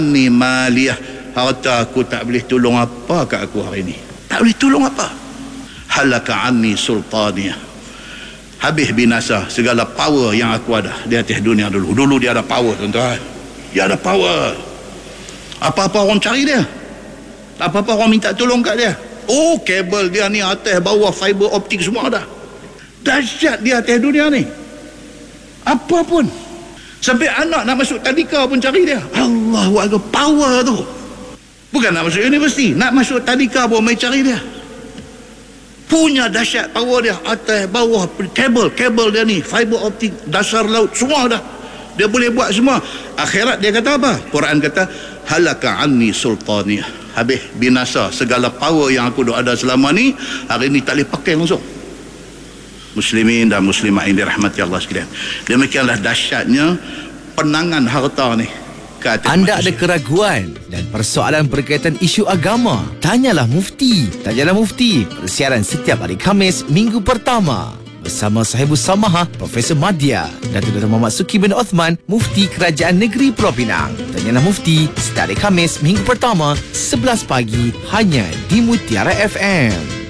Ni maliyah, harta aku tak boleh tolong apa kat aku hari ni. Tak boleh tolong apa. Halaka anni sultaniyah. Habis binasa segala power yang aku ada di atas dunia dulu. Dulu dia ada power, tuan-tuan. Dia ada power. Apa-apa orang cari dia. Apa-apa orang minta tolong kat dia. Oh, kabel dia ni atas bawah fiber optik semua ada. Dahsyat dia atas dunia ni. Apa pun. Sampai anak nak masuk tadika pun cari dia. Allahu Akbar, power tu. Bukan nak masuk universiti, nak masuk tadika pun mai cari dia. Punya dahsyat power dia, atas bawah kabel dia ni, fiber optik, dasar laut semua dah. Dia boleh buat semua. Akhirat dia kata apa? Quran kata halaka anni sultaniyah. Habis binasa segala power yang aku ada selama ni, hari ni tak boleh pakai langsung. Muslimin dan muslimat yang dirahmati Allah sekalian. Demikianlah dahsyatnya penangan harta ni. Anda ada keraguan dan persoalan berkaitan isu agama? Tanyalah Mufti. Tanyalah Mufti. Persiaran setiap hari Khamis minggu pertama. Bersama Sahibus Samahah Profesor Madya Datuk Dr. Muhammad Suki bin Osman, Mufti Kerajaan Negeri Pulau Pinang. Tanyalah Mufti setiap hari Khamis minggu pertama 11 pagi hanya di Mutiara FM.